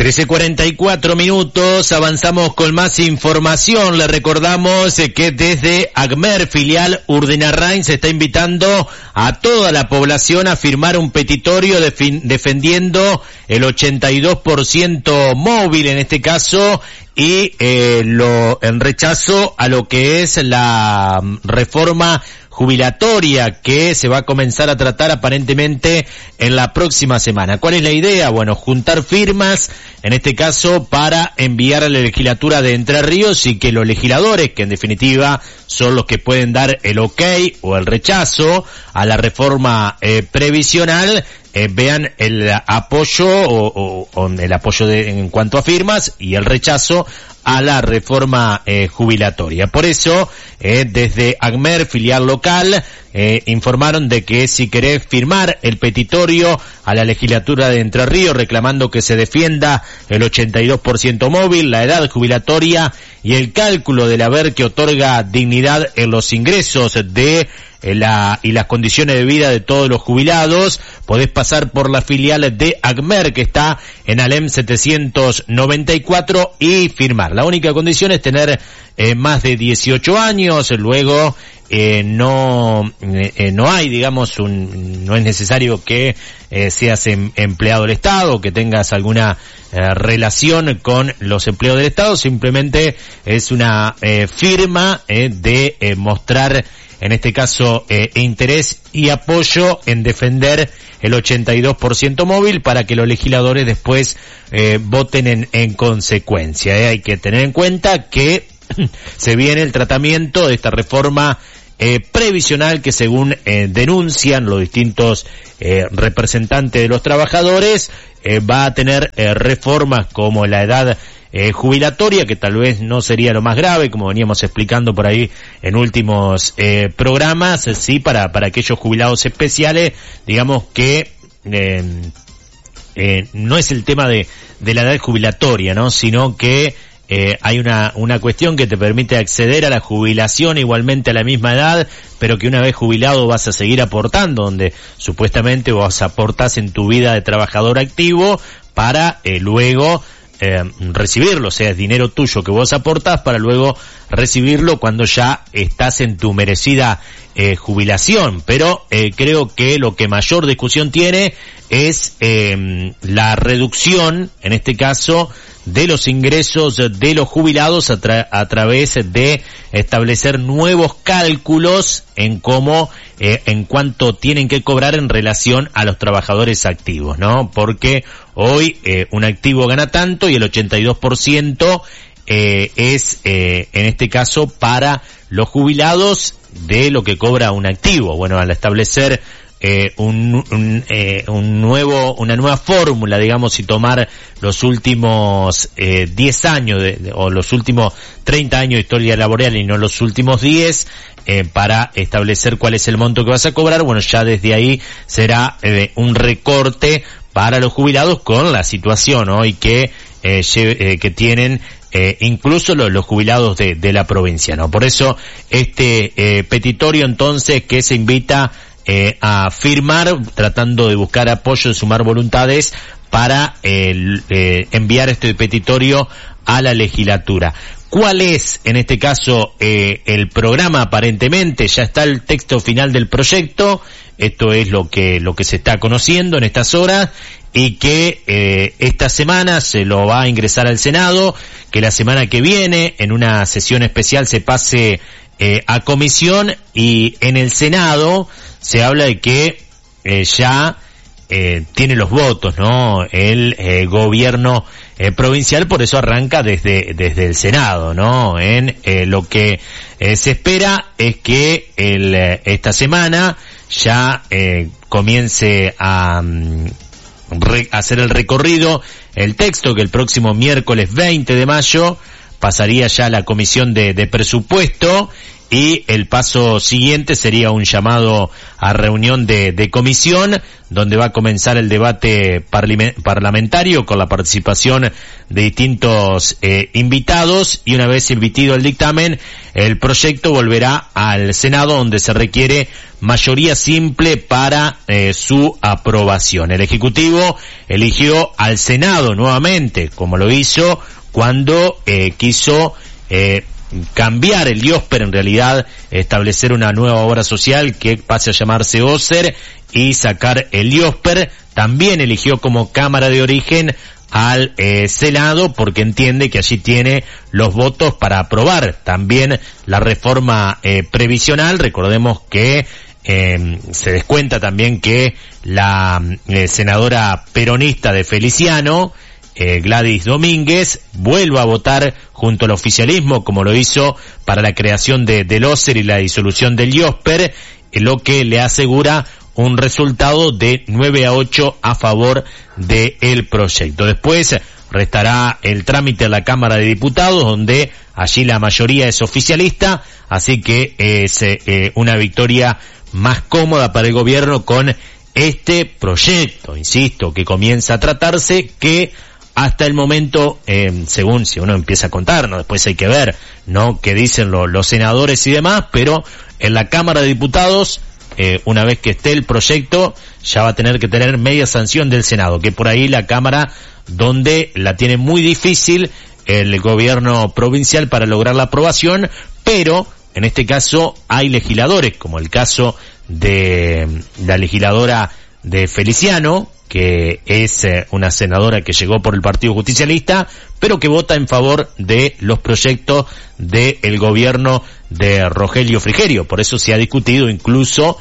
13:44, avanzamos con más información. Le recordamos que desde ACMER, filial Urdenarrain, se está invitando a toda la población a firmar un petitorio defendiendo el 82% móvil, en este caso, y en rechazo a lo que es la reforma jubilatoria que se va a comenzar a tratar aparentemente en la próxima semana. ¿Cuál es la idea? Bueno, juntar firmas, en este caso, para enviar a la legislatura de Entre Ríos y que los legisladores, que en definitiva son los que pueden dar el ok o el rechazo a la reforma previsional, vean el apoyo o el apoyo en cuanto a firmas y el rechazo a la reforma jubilatoria. Por eso, desde ACMER, filial local, informaron de que si querés firmar el petitorio a la legislatura de Entre Ríos reclamando que se defienda el 82% móvil, la edad jubilatoria y el cálculo del haber que otorga dignidad en los ingresos y las condiciones de vida de todos los jubilados, podés pasar por la filial de ACMER, que está en Alem 794, y firmar. La única condición es tener más de 18 años, luego no hay, digamos, no es necesario que seas empleado del Estado, que tengas alguna relación con los empleados del Estado, simplemente es una firma de mostrar, en este caso, interés y apoyo en defender el 82% móvil para que los legisladores después voten en consecuencia. Hay que tener en cuenta que se viene el tratamiento de esta reforma previsional que, según denuncian los distintos representantes de los trabajadores, va a tener reformas como la edad jubilatoria, que tal vez no sería lo más grave, como veníamos explicando por ahí en últimos programas, sí, para aquellos jubilados especiales, digamos que no es el tema de la edad jubilatoria, ¿no?, sino que hay una cuestión que te permite acceder a la jubilación igualmente a la misma edad, pero que una vez jubilado vas a seguir aportando, donde supuestamente vos aportás en tu vida de trabajador activo para luego recibirlo, o sea, es dinero tuyo que vos aportás para luego recibirlo cuando ya estás en tu merecida jubilación. Pero creo que lo que mayor discusión tiene es la reducción, en este caso, de los ingresos de los jubilados a través de establecer nuevos cálculos en cómo, en cuánto tienen que cobrar en relación a los trabajadores activos, ¿no? Porque hoy un activo gana tanto y el 82% es, en este caso, para los jubilados de lo que cobra un activo. Bueno, al establecer una nueva fórmula, digamos, y tomar los últimos 10 años o los últimos 30 años de historia laboral y no los últimos 10, para establecer cuál es el monto que vas a cobrar, bueno, ya desde ahí será un recorte para los jubilados con la situación hoy que tienen incluso los jubilados de la provincia, ¿no? Por eso este petitorio, entonces, que se invita a firmar, tratando de buscar apoyo, de sumar voluntades para enviar este petitorio a la legislatura. ¿Cuál es, en este caso, el programa? Aparentemente ya está el texto final del proyecto. Esto es lo que se está conociendo en estas horas, y que esta semana se lo va a ingresar al Senado, que la semana que viene, en una sesión especial, se pase a comisión, y en el Senado se habla de que ya tiene los votos, ¿no?, el gobierno provincial, por eso arranca desde el Senado, ¿no? Lo que se espera es que esta semana ya comience a hacer el recorrido el texto, que el próximo miércoles 20 de mayo pasaría ya a la comisión de presupuesto, y el paso siguiente sería un llamado a reunión de comisión, donde va a comenzar el debate parlamentario con la participación de distintos invitados, y una vez emitido el dictamen, el proyecto volverá al Senado, donde se requiere mayoría simple para su aprobación. El Ejecutivo eligió al Senado nuevamente, como lo hizo cuando quiso cambiar el IOSPER, en realidad establecer una nueva obra social que pase a llamarse OSER y sacar el IOSPER. También eligió como Cámara de Origen al Senado, porque entiende que allí tiene los votos para aprobar también la reforma previsional. Recordemos que se descuenta también que la senadora peronista de Feliciano, Gladys Domínguez, vuelva a votar junto al oficialismo, como lo hizo para la creación del OSER y la disolución del IOSPER, lo que le asegura un resultado de 9-8 a favor del proyecto. Después restará el trámite en la Cámara de Diputados, donde allí la mayoría es oficialista, así que es una victoria más cómoda para el gobierno con este proyecto, insisto, que comienza a tratarse, que hasta el momento, según si uno empieza a contar, ¿no? Después hay que ver, ¿no?, qué dicen los senadores y demás, pero en la Cámara de Diputados, una vez que esté el proyecto, ya va a tener que tener media sanción del Senado, que por ahí la Cámara donde la tiene muy difícil el gobierno provincial para lograr la aprobación, pero en este caso hay legisladores, como el caso de la legisladora de Feliciano, que es una senadora que llegó por el Partido Justicialista, pero que vota en favor de los proyectos del gobierno de Rogelio Frigerio. Por eso se ha discutido incluso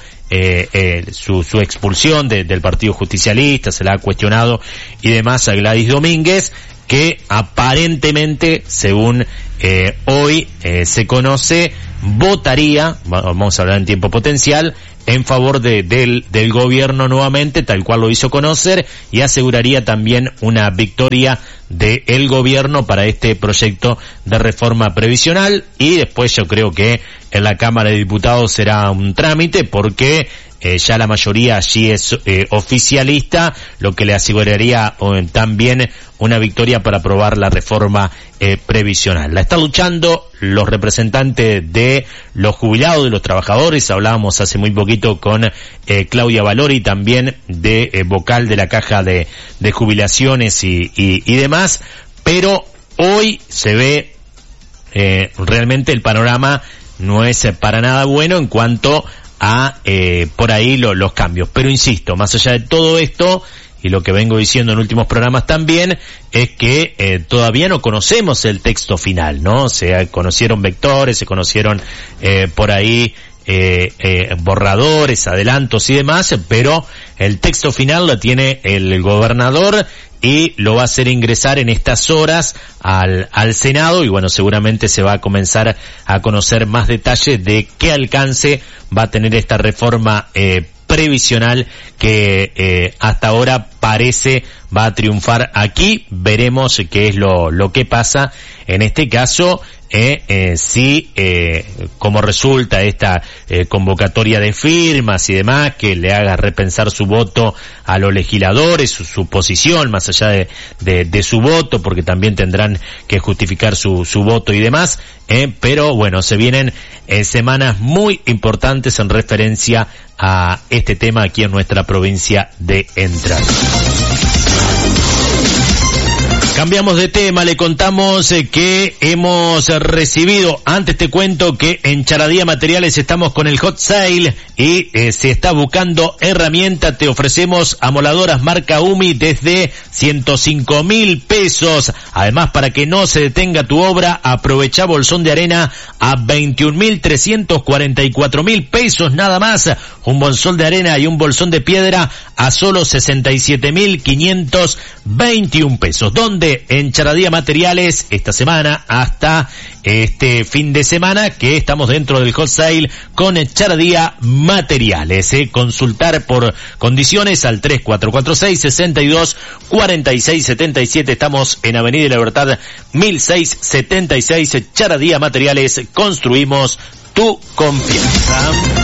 su expulsión del Partido Justicialista, se la ha cuestionado y demás a Gladys Domínguez, que aparentemente, según hoy se conoce, votaría, vamos a hablar en tiempo potencial, en favor del gobierno nuevamente, tal cual lo hizo conocer, y aseguraría también una victoria del gobierno para este proyecto de reforma previsional. Y después yo creo que en la Cámara de Diputados será un trámite, porque ya la mayoría allí es oficialista, lo que le aseguraría también una victoria para aprobar la reforma previsional. La están luchando los representantes de los jubilados, de los trabajadores. Hablábamos hace muy poquito con Claudia Valori, también de vocal de la Caja de Jubilaciones y demás, pero hoy se ve realmente el panorama no es para nada bueno en cuanto a por ahí los cambios. Pero insisto, más allá de todo esto, y lo que vengo diciendo en últimos programas también, es que todavía no conocemos el texto final, ¿no? Se conocieron vectores, se conocieron por ahí borradores, adelantos y demás, pero el texto final lo tiene el gobernador y lo va a hacer ingresar en estas horas al Senado, y bueno, seguramente se va a comenzar a conocer más detalles de qué alcance va a tener esta reforma previsional que hasta ahora parece va a triunfar aquí. Veremos qué es lo que pasa en este caso, si como resulta esta convocatoria de firmas y demás, que le haga repensar su voto a los legisladores, su posición más allá de su voto, porque también tendrán que justificar su voto y demás, pero bueno, se vienen semanas muy importantes en referencia a este tema aquí en nuestra provincia de Entre Ríos. Cambiamos de tema, le contamos que hemos recibido, antes te cuento que en Charadía Materiales estamos con el hot sale y se está buscando herramienta. Te ofrecemos amoladoras marca UMI desde 105.000 pesos. Además, para que no se detenga tu obra, aprovecha bolsón de arena a 21.344.000 pesos nada más. Un bolsón de arena y un bolsón de piedra a solo 67.521 pesos. ¿Dónde? En Charadía Materiales, esta semana hasta este fin de semana, que estamos dentro del hot sale con Charadía Materiales. Consultar por condiciones al 3446-624677. Estamos en Avenida de la Libertad 1676. Charadía Materiales, construimos tu confianza.